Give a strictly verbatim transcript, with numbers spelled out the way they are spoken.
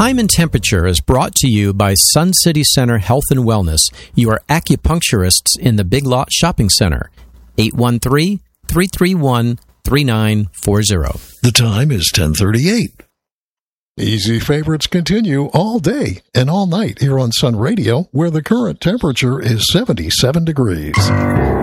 Time and Temperature is brought to you by Sun City Center Health and Wellness, your acupuncturists in the Big Lot Shopping Center. eight one three, three three one, three nine four zero. The time is ten thirty-eight. Easy favorites continue all day and all night here on Sun Radio, where the current temperature is seventy-seven degrees.